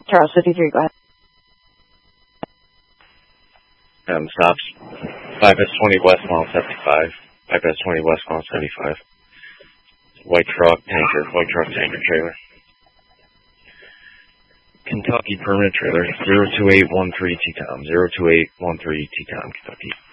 Charles 53, go ahead. Stops. Bypass 20 West Mile 75. Bypass 20 West Mile 75. White truck tanker trailer. Kentucky permanent trailer 02813 T-Tom. 02813 T-Tom, Kentucky.